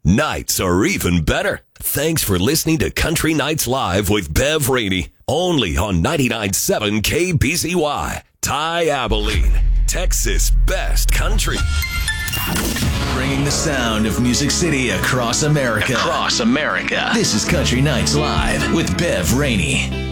Nights are even better. Thanks for listening to Country Nights Live with Bev Rainey. Only on 99.7 KBCY. Ty Abilene, Texas' best country. Bringing the sound of Music City across America. This is Country Nights Live with Bev Rainey.